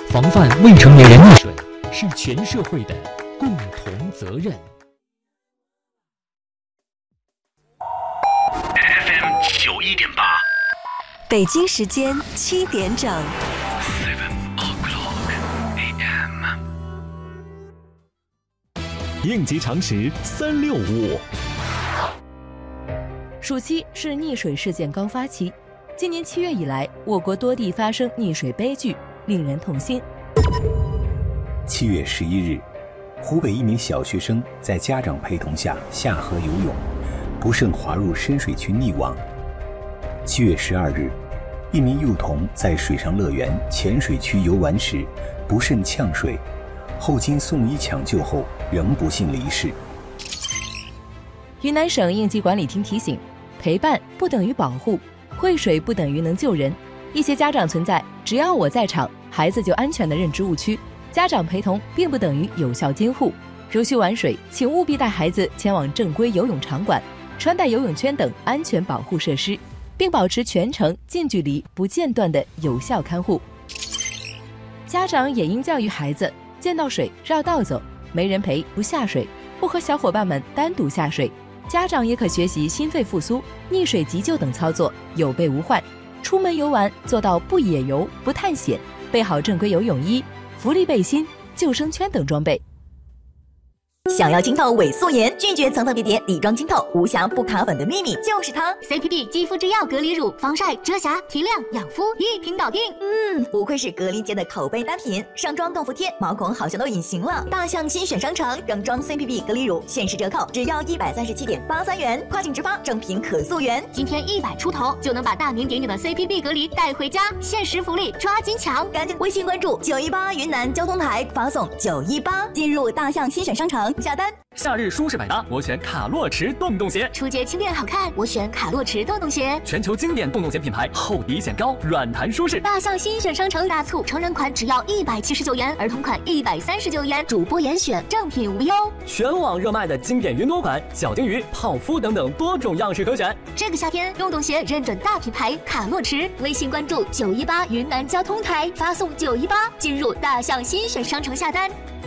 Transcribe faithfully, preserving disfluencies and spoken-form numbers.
防范未成年人溺水是全社会的共同责任。 F M 九一点八， 北京时间七点整。 Seven o'clock A M。 应急常识三六五。 暑期是溺水事件高发期，今年七月以来，我国多地发生溺水悲剧，令人痛心。 七月十一日，湖北一名小学生在家长陪同下下河游泳，不慎滑入深水区溺亡。七月十二日，一名幼童在水上乐园浅水区游玩时不慎呛水，后经送医抢救后仍不幸离世。 云南省应急管理厅提醒，陪伴不等于保护，会水不等于能救人。一些家长存在只要我在场，孩子就安全的认知误区，家长陪同并不等于有效监护。如需玩水，请务必带孩子前往正规游泳场馆，穿戴游泳圈等安全保护设施，并保持全程近距离不间断的有效看护。家长也应教育孩子，见到水绕道走，没人陪不下水，不和小伙伴们单独下水。家长也可学习心肺复苏、溺水急救等操作，有备无患。出门游玩做到不野游、不探险，备好正规游泳衣、浮力背心、救生圈等装备。 想要清透伪素颜，拒绝层层叠叠，底妆清透，无瑕不卡粉的秘密就是它 C P B 肌肤之钥隔离乳，防晒、遮瑕、提亮、养肤，一瓶搞定。 嗯，不愧是隔离间的口碑单品，上妆更服帖，毛孔好像都隐形了。大象新选商城正装 C P B 隔离乳限时折扣，只要一百三十七点八三元，跨境直发，正品可溯源。 今天一百出头就能把大名鼎鼎的 C P B 隔离带回家，限时福利，抓紧抢！ 赶紧微信关注九一八云南交通台，发送九一八进入大象新选商城下单。 夏日舒适百搭，我选卡洛驰洞洞鞋。 初阶轻便好看，我选卡洛驰洞洞鞋。 全球经典洞洞鞋品牌，厚底显高，软弹舒适。 大象新选商城大促，成人款只要一百七十九元，儿童款一百三十九元，主播严选，正品无忧。 全网热卖的经典云朵款、小金鱼、泡芙等等多种样式可选。 这个夏天，洞洞鞋认准大品牌卡洛驰，微信关注九一八云南交通台，发送九一八进入大象新选商城下单。